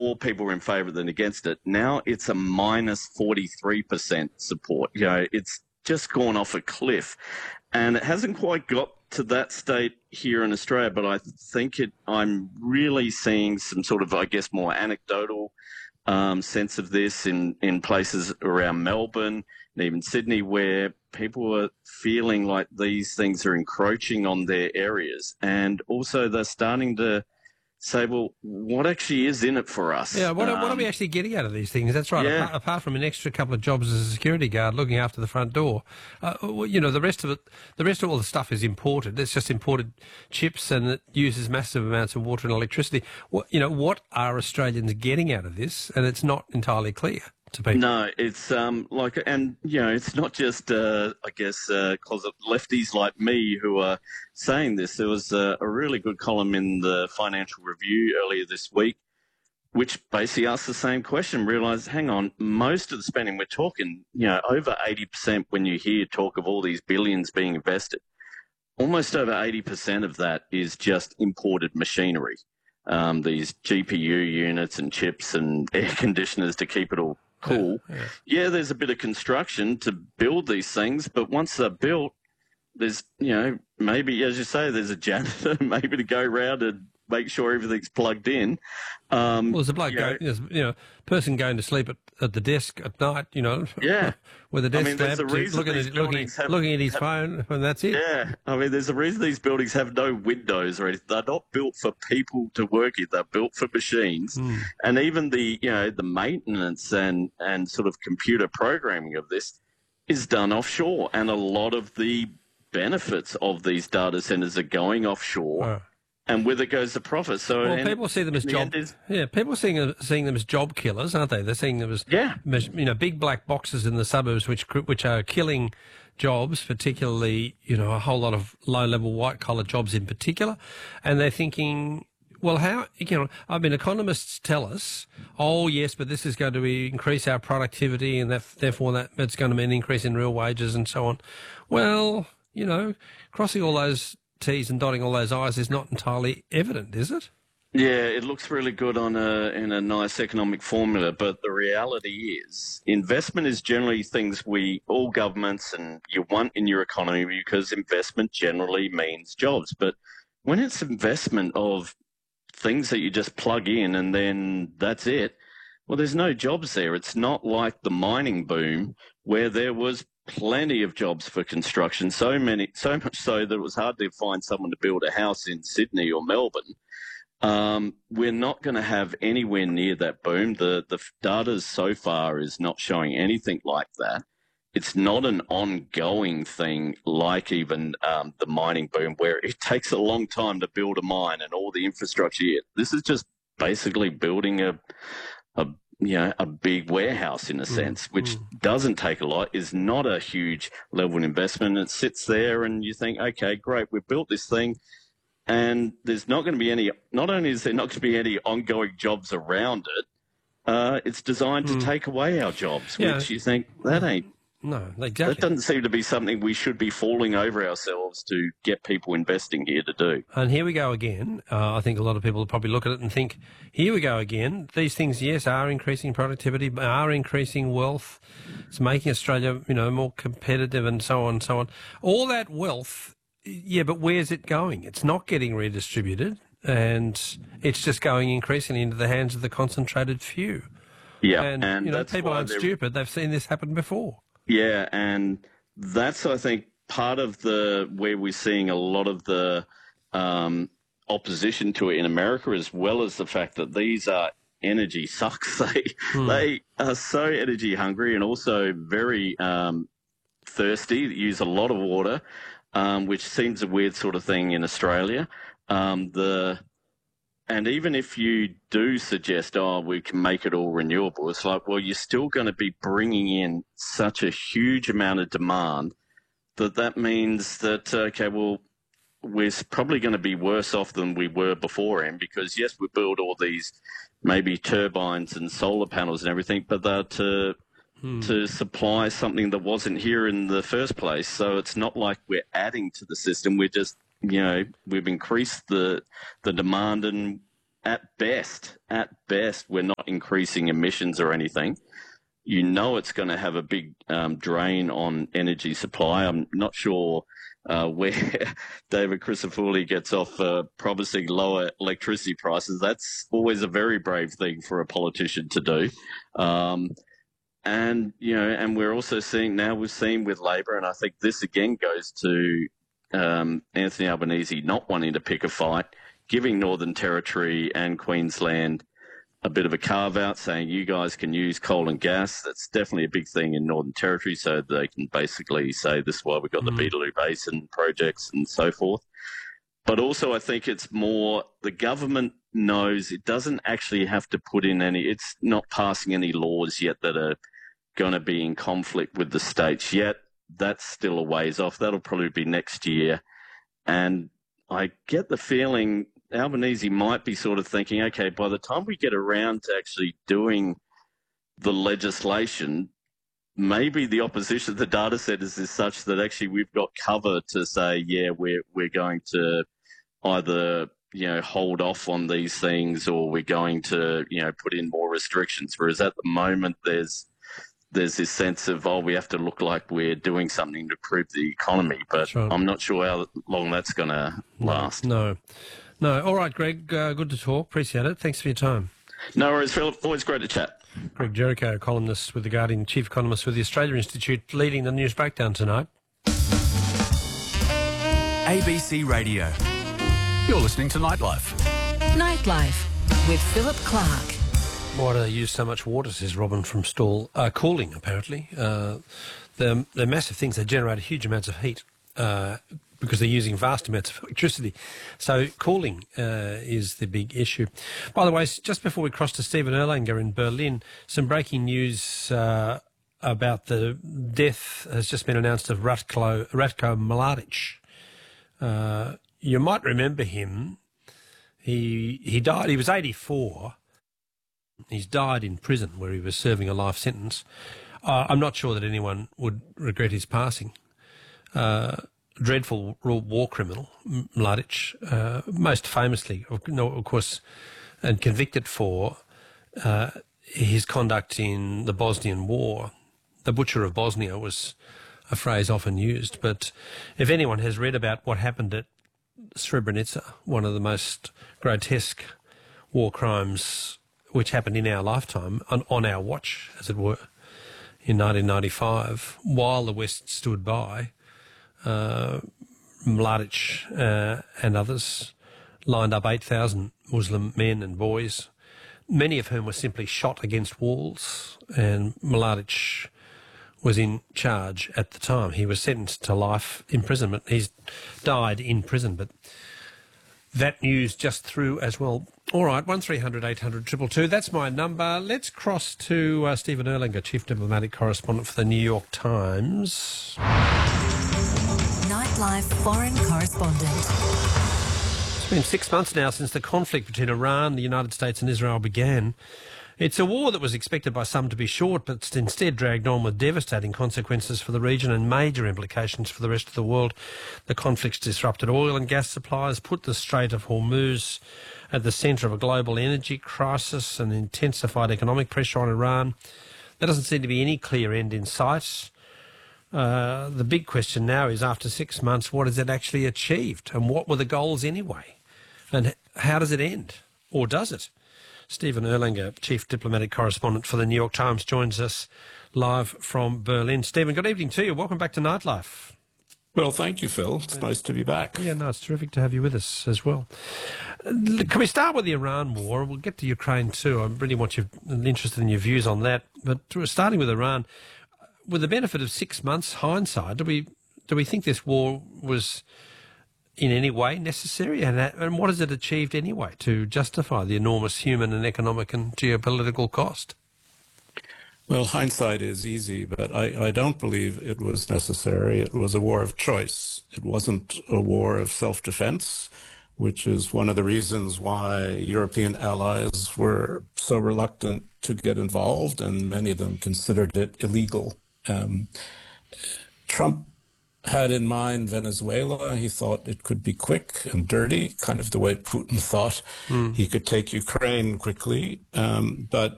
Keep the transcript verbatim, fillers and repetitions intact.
more people were in favour than against it. Now it's a minus forty-three percent support. You know, it's just gone off a cliff. And it hasn't quite got to that state here in Australia, but I think it, I'm really seeing some sort of, I guess, more anecdotal um, sense of this in, in places around Melbourne and even Sydney, where people are feeling like these things are encroaching on their areas. And also they're starting to say, well, what actually is in it for us? Yeah, what, um, are, what are we actually getting out of these things? That's right. Yeah. Apart, apart from an extra couple of jobs as a security guard looking after the front door, uh, well, you know, the rest of it, the rest of all the stuff is imported. It's just imported chips, and it uses massive amounts of water and electricity. What, you know, what are Australians getting out of this? And it's not entirely clear to people. No, it's um like, and you know, it's not just uh, I guess uh, cause of lefties like me who are saying this. There was a, a really good column in the Financial Review earlier this week, which basically asked the same question. Realised, hang on, most of the spending we're talking, you know, over eighty percent when you hear talk of all these billions being invested, almost over eighty percent of that is just imported machinery. Um, these G P U units and chips and air conditioners to keep it all cool. Yeah, yeah. Yeah, there's a bit of construction to build these things, but once they're built, there's, you know, maybe, as you say, there's a janitor maybe to go around and make sure everything's plugged in. Um, Well, there's a bloke, you know, going, there's, you know, person going to sleep at, at the desk at night, you know, Yeah. with a desk I mean, there's lamp, a reason looking, these at, looking, buildings have- looking at his have- phone, and that's it. Yeah, I mean, there's a reason these buildings have no windows or anything. They're not built for people to work in. They're built for machines. Mm. And even the, you know, the maintenance and, and sort of computer programming of this is done offshore. And a lot of the benefits of these data centers are going offshore. Oh. And with it goes the profit. So Well, and people see them as the job. end is- Yeah, people are seeing seeing them as job killers, aren't they? They're seeing them as Yeah. you know, big black boxes in the suburbs, which which are killing jobs, particularly, you know, a whole lot of low level white collar jobs in particular, and they're thinking, well, how, you know, I mean, economists tell us, oh yes, but this is going to be, increase our productivity, and that therefore that that's going to mean an increase in real wages and so on. Well, you know, crossing all those T's and dotting all those I's is not entirely evident, is it? Yeah, it looks really good on a in a nice economic formula, but the reality is investment is generally things we, all governments, and you want in your economy, because investment generally means jobs. But when it's investment of things that you just plug in and then that's it, well, there's no jobs there. It's not like the mining boom where there was plenty of jobs for construction, so many, so much so that it was hard to find someone to build a house in Sydney or Melbourne. Um, we're not going to have anywhere near that boom. The the data so far is not showing anything like that. It's not an ongoing thing like even um, the mining boom, where it takes a long time to build a mine and all the infrastructure. This is just basically building a a you know, a big warehouse in a sense, mm, which mm. doesn't take a lot, is not a huge level of investment. It sits there and you think, okay, great, we've built this thing, and there's not going to be any, not only is there not going to be any ongoing jobs around it, uh, it's designed mm. to take away our jobs, yeah. which you think, that ain't, no, exactly. That doesn't seem to be something we should be falling over ourselves to get people investing here to do. And here we go again. Uh, I think a lot of people will probably look at it and think, here we go again. These things, yes, are increasing productivity, are increasing wealth. It's making Australia, you know, more competitive and so on and so on. All that wealth, yeah, but where's it going? It's not getting redistributed, and it's just going increasingly into the hands of the concentrated few. Yeah, and, and you know, that's people why aren't stupid. They've seen this happen before. Yeah, and that's, I think, part of the where we're seeing a lot of the um, opposition to it in America, as well as the fact that these are energy sucks. They hmm. they are so energy hungry and also very um, thirsty. They use a lot of water, um, which seems a weird sort of thing in Australia. Um, the And even if you do suggest, oh, we can make it all renewable, it's like, well, you're still going to be bringing in such a huge amount of demand that that means that, okay, well, we're probably going to be worse off than we were beforehand, because, yes, we build all these maybe turbines and solar panels and everything, but they're to, hmm. to supply something that wasn't here in the first place. So it's not like we're adding to the system. We're just, you know, we've increased the the demand, and at best, at best, we're not increasing emissions or anything. You know it's going to have a big um, drain on energy supply. I'm not sure uh, where David Crisafulli gets off uh, promising lower electricity prices. That's always a very brave thing for a politician to do. Um, and, you know, and we're also seeing now, we've seen with Labor, and I think this again goes to um, Anthony Albanese not wanting to pick a fight, giving Northern Territory and Queensland a bit of a carve-out, saying you guys can use coal and gas. That's definitely a big thing in Northern Territory, so they can basically say this is why we've got mm. the Beetaloo Basin projects and so forth. But also I think it's more the government knows it doesn't actually have to put in any – it's not passing any laws yet that are going to be in conflict with the states yet. That's still a ways off. That'll probably be next year. And I get the feeling – Albanese might be sort of thinking, okay, by the time we get around to actually doing the legislation, maybe the opposition, the data centers is such that actually we've got cover to say, yeah, we're we're going to either, you know, hold off on these things or we're going to, you know, put in more restrictions. Whereas at the moment there's there's this sense of, oh, we have to look like we're doing something to improve the economy. But sure. I'm not sure how long that's going to last. No. No. All right, Greg, uh, good to talk. Appreciate it. Thanks for your time. No worries, Philip. Always great to chat. Greg Jericho, columnist with The Guardian, chief economist with the Australia Institute, leading the news breakdown tonight. A B C Radio. You're listening to Nightlife. Nightlife with Philip Clark. Why do they use so much water, says Robin from Stall? Uh, cooling, apparently. Uh, they're, they're massive things. They generate huge amounts of heat. Uh, because they're using vast amounts of electricity. So cooling uh, is the big issue. By the way, just before we cross to Stephen Erlanger in Berlin, some breaking news uh, about the death has just been announced of Ratko, Ratko Mladic. Uh, you might remember him. He he died, he was eighty-four. He's died in prison where he was serving a life sentence. Uh, I'm not sure that anyone would regret his passing. Uh, dreadful war criminal, Mladic, uh, most famously, of course, and convicted for uh, his conduct in the Bosnian War. The butcher of Bosnia was a phrase often used, but if anyone has read about what happened at Srebrenica, one of the most grotesque war crimes which happened in our lifetime, on, on our watch, as it were, in nineteen ninety-five, while the West stood by, Uh, Mladic uh, and others lined up eight thousand Muslim men and boys, many of whom were simply shot against walls, and Mladic was in charge at the time. He was sentenced to life imprisonment. He's died in prison, but that news just through as well. All right, one three hundred eight hundred two two two, that's my number. Let's cross to uh, Stephen Erlanger, Chief Diplomatic Correspondent for the New York Times. Nightlife Foreign Correspondent. It's been six months now since the conflict between Iran, the United States and Israel began. It's a war that was expected by some to be short, but instead dragged on with devastating consequences for the region and major implications for the rest of the world. The conflict's disrupted oil and gas supplies, put the Strait of Hormuz at the centre of a global energy crisis and intensified economic pressure on Iran. There doesn't seem to be any clear end in sight. Uh, the big question now is, after six months, what has it actually achieved? And what were the goals anyway? And how does it end? Or does it? Stephen Erlanger, Chief Diplomatic Correspondent for the New York Times, joins us live from Berlin. Stephen, good evening to you. Welcome back to Nightlife. Well, thank you, Phil. It's nice to be back. Yeah, no, it's terrific to have you with us as well. Can we start with the Iran war? We'll get to Ukraine too. I really want you interested in your views on that. But starting with Iran, with the benefit of six months hindsight, do we do we think this war was in any way necessary? And, and what has it achieved anyway to justify the enormous human and economic and geopolitical cost? Well, hindsight is easy, but I, I don't believe it was necessary. It was a war of choice. It wasn't a war of self-defense, which is one of the reasons why European allies were so reluctant to get involved, and many of them considered it illegal. Um, Trump had in mind Venezuela. He thought it could be quick and dirty, kind of the way Putin thought mm. he could take Ukraine quickly. Um, but